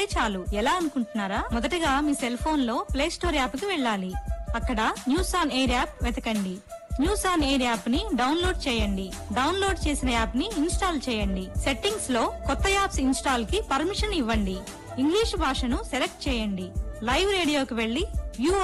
ఉంటే చాలు. ఎలా అనుకుంటున్నారా? మొదటగా మీ సెల్ ఫోన్ లో ప్లే స్టోర్ యాప్ కి వెళ్ళాలి. అక్కడ న్యూస్ ఆన్ ఎయిర్ యాప్ వెతకండి. న్యూస్ ఆన్ ఎయిర్ యాప్ ని డౌన్లోడ్ చేయండి. డౌన్లోడ్ చేసిన యాప్ ని ఇన్స్టాల్ చేయండి. సెట్టింగ్స్ లో కొత్త యాప్స్ ఇన్స్టాల్ కి పర్మిషన్ ఇవ్వండి. ఇంగ్లీష్ భాషను సెలెక్ట్ చేయండి. లైవ్ రేడియోకి వెళ్లి వ్యూ